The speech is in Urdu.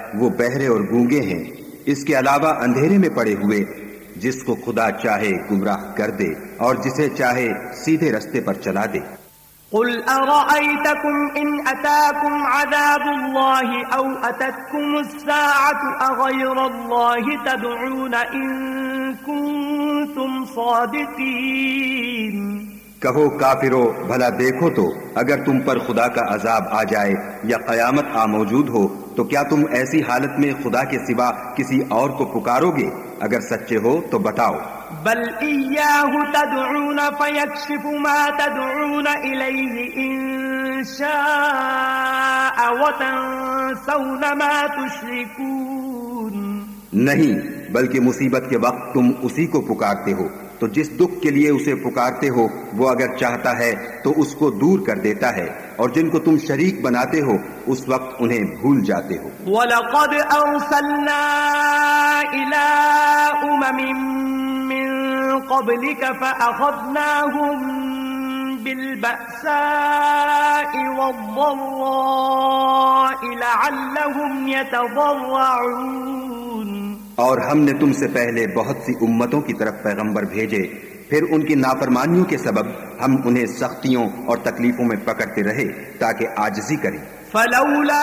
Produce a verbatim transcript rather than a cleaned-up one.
وہ بہرے اور گونگے ہیں، اس کے علاوہ اندھیرے میں پڑے ہوئے، جس کو خدا چاہے گمراہ کر دے اور جسے چاہے سیدھے رستے پر چلا دے۔ قل أرأيتكم إن أتاكم عذاب الله أو أتتكم الساعة أغير الله تدعون إن كنتم صادقين۔ کہو کافرو، بھلا دیکھو تو اگر تم پر خدا کا عذاب آ جائے یا قیامت آ موجود ہو تو کیا تم ایسی حالت میں خدا کے سوا کسی اور کو پکارو گے؟ اگر سچے ہو تو بتاؤ۔ بل إياه تدعون فيكشف ما تدعون إليه إن شاء وتنسون ما تشركون۔ نہیں، بلکہ مصیبت کے وقت تم اسی کو پکارتے ہو، تو جس دکھ کے لیے اسے پکارتے ہو وہ اگر چاہتا ہے تو اس کو دور کر دیتا ہے، اور جن کو تم شریک بناتے ہو اس وقت انہیں بھول جاتے ہو۔ وَلَقَدْ أَرْسَلْنَا إِلَىٰ أُمَمٍ مِّن قَبْلِكَ فَأَخَذْنَاهُم بِالْبَأْسَاءِ وَالضَّرَّاءِ لَعَلَّهُمْ يَتَضَرَّعُونَ۔ اور ہم نے تم سے پہلے بہت سی امتوں کی طرف پیغمبر بھیجے، پھر ان کی نافرمانیوں کے سبب ہم انہیں سختیوں اور تکلیفوں میں پکڑتے رہے تاکہ عاجزی کریں۔ فلولا